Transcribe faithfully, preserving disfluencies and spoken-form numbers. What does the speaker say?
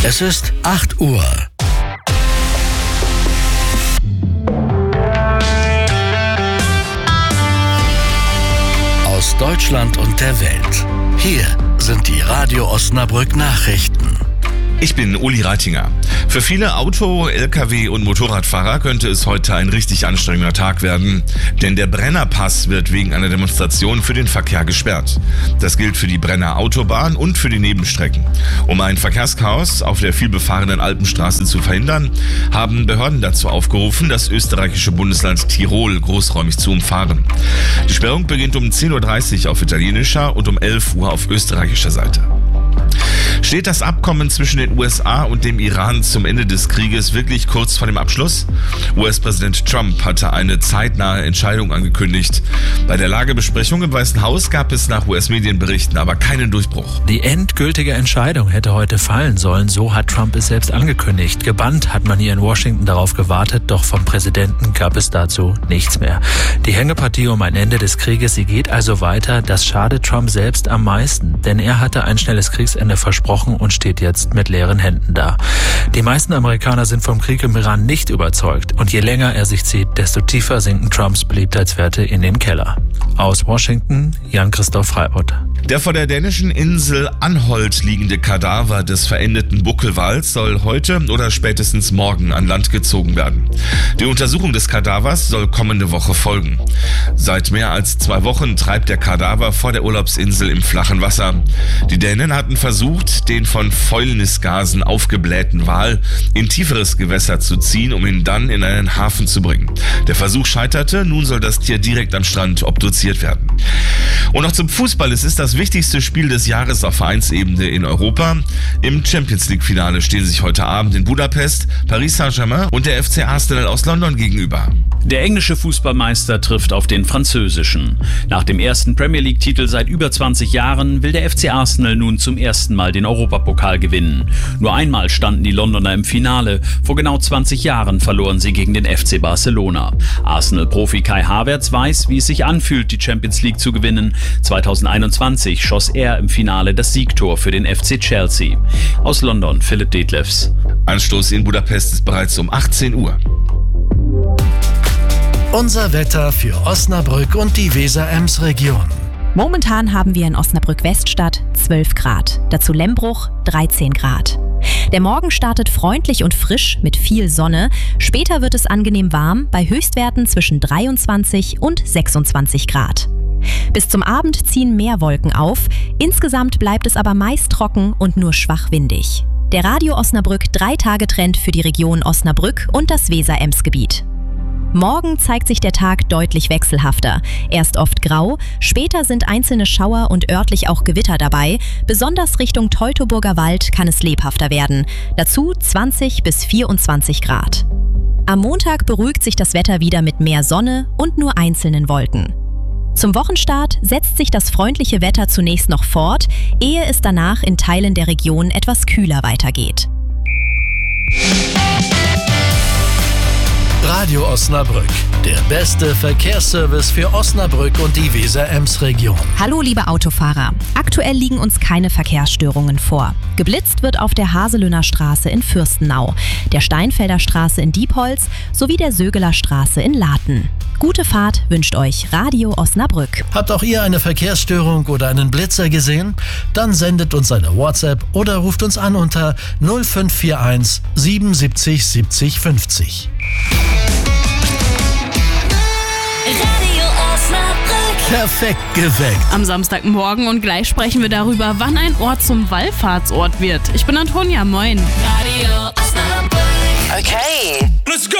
Es ist acht Uhr. Aus Deutschland und der Welt. Hier sind die Radio Osnabrück Nachrichten. Ich bin Uli Reitinger. Für viele Auto-, L K W- und Motorradfahrer könnte es heute ein richtig anstrengender Tag werden, denn der Brennerpass wird wegen einer Demonstration für den Verkehr gesperrt. Das gilt für die Brenner Autobahn und für die Nebenstrecken. Um ein Verkehrschaos auf der vielbefahrenen Alpenstraße zu verhindern, haben Behörden dazu aufgerufen, das österreichische Bundesland Tirol großräumig zu umfahren. Die Sperrung beginnt um zehn Uhr dreißig auf italienischer und um elf Uhr auf österreichischer Seite. Steht das Abkommen zwischen den U S A und dem Iran zum Ende des Krieges wirklich kurz vor dem Abschluss? U S-Präsident Trump hatte eine zeitnahe Entscheidung angekündigt. Bei der Lagebesprechung im Weißen Haus gab es nach U S-Medienberichten aber keinen Durchbruch. Die endgültige Entscheidung hätte heute fallen sollen, so hat Trump es selbst angekündigt. Gebannt hat man hier in Washington darauf gewartet, doch vom Präsidenten gab es dazu nichts mehr. Die Hängepartie um ein Ende des Krieges, sie geht also weiter. Das schadet Trump selbst am meisten, denn er hatte ein schnelles Kriegsende versprochen und steht jetzt mit leeren Händen da. Die meisten Amerikaner sind vom Krieg im Iran nicht überzeugt und je länger er sich zieht, desto tiefer sinken Trumps Beliebtheitswerte in den Keller. Aus Washington, Jan-Christoph Freibutt. Der vor der dänischen Insel Anholt liegende Kadaver des verendeten Buckelwals soll heute oder spätestens morgen an Land gezogen werden. Die Untersuchung des Kadavers soll kommende Woche folgen. Seit mehr als zwei Wochen treibt der Kadaver vor der Urlaubsinsel im flachen Wasser. Die Dänen hatten versucht, den von Fäulnisgasen aufgeblähten Wal in tieferes Gewässer zu ziehen, um ihn dann in einen Hafen zu bringen. Der Versuch scheiterte, nun soll das Tier direkt am Strand obduziert werden. Und noch zum Fußball, es ist das wichtigste Spiel des Jahres auf Vereinsebene in Europa. Im Champions-League-Finale stehen sich heute Abend in Budapest Paris Saint-Germain und der F C Arsenal aus London gegenüber. Der englische Fußballmeister trifft auf den französischen. Nach dem ersten Premier League-Titel seit über zwanzig Jahren will der F C Arsenal nun zum ersten Mal den Europapokal gewinnen. Nur einmal standen die Londoner im Finale. Vor genau zwanzig Jahren verloren sie gegen den F C Barcelona. Arsenal-Profi Kai Havertz weiß, wie es sich anfühlt, die Champions League zu gewinnen. zweitausendeinundzwanzig schoss er im Finale das Siegtor für den F C Chelsea. Aus London, Philipp Detlefs. Anstoß in Budapest ist bereits um achtzehn Uhr. Unser Wetter für Osnabrück und die Weser-Ems-Region. Momentan haben wir in Osnabrück-Weststadt zwölf Grad, dazu Lembruch dreizehn Grad. Der Morgen startet freundlich und frisch mit viel Sonne. Später wird es angenehm warm bei Höchstwerten zwischen dreiundzwanzig und sechsundzwanzig Grad. Bis zum Abend ziehen mehr Wolken auf. Insgesamt bleibt es aber meist trocken und nur schwach windig. Der Radio Osnabrück drei-Tage-Trend für die Region Osnabrück und das Weser-Ems-Gebiet. Morgen zeigt sich der Tag deutlich wechselhafter. Erst oft grau, später sind einzelne Schauer und örtlich auch Gewitter dabei. Besonders Richtung Teutoburger Wald kann es lebhafter werden. Dazu zwanzig bis vierundzwanzig Grad. Am Montag beruhigt sich das Wetter wieder mit mehr Sonne und nur einzelnen Wolken. Zum Wochenstart setzt sich das freundliche Wetter zunächst noch fort, ehe es danach in Teilen der Region etwas kühler weitergeht. Radio Osnabrück, der beste Verkehrsservice für Osnabrück und die Weser-Ems-Region. Hallo liebe Autofahrer, aktuell liegen uns keine Verkehrsstörungen vor. Geblitzt wird auf der Haselöhner Straße in Fürstenau, der Steinfelder Straße in Diepholz sowie der Sögeler Straße in Laten. Gute Fahrt wünscht euch Radio Osnabrück. Habt auch ihr eine Verkehrsstörung oder einen Blitzer gesehen? Dann sendet uns eine WhatsApp oder ruft uns an unter null fünf vier eins siebenundsiebzig siebzig fünfzig. Radio Osnabrück. Perfekt geweckt. Am Samstagmorgen und gleich sprechen wir darüber, wann ein Ort zum Wallfahrtsort wird. Ich bin Antonia, moin. Radio Osnabrück. Okay. Let's go.